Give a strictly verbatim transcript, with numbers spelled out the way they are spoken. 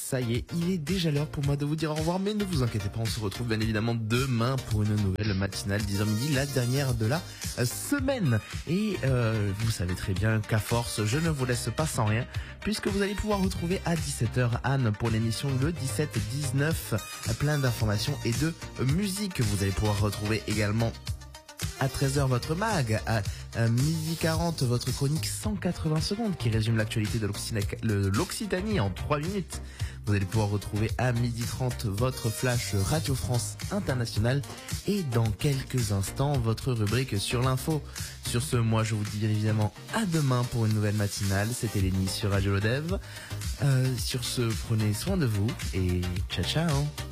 ça y est, il est déjà l'heure pour moi de vous dire au revoir, mais ne vous inquiétez pas, on se retrouve bien évidemment demain pour une nouvelle matinale dix heures midi, la dernière de la semaine. Et euh, vous savez très bien qu'à force, je ne vous laisse pas sans rien, puisque vous allez pouvoir retrouver à dix-sept heures Anne pour l'émission le dix-sept dix-neuf, plein d'informations et de musique. Vous allez pouvoir retrouver également à treize heures votre mag, à, à midi quarante votre chronique cent quatre-vingts secondes qui résume l'actualité de l'Occitanie en trois minutes. Vous allez pouvoir retrouver à midi trente votre flash Radio France International et dans quelques instants votre rubrique sur l'info. Sur ce, moi je vous dis bien évidemment à demain pour une nouvelle matinale. C'était Lenny sur Radio Lodev. Euh, sur ce, prenez soin de vous et ciao ciao.